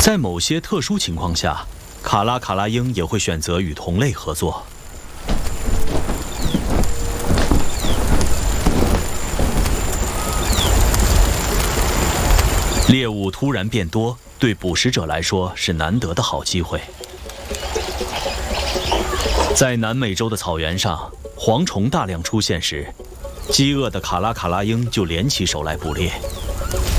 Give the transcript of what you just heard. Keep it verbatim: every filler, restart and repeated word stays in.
在某些特殊情况下，卡拉卡拉鹰也会选择与同类合作。猎物突然变多，对捕食者来说是难得的好机会。在南美洲的草原上，蝗虫大量出现时，饥饿的卡拉卡拉鹰就联起手来捕猎。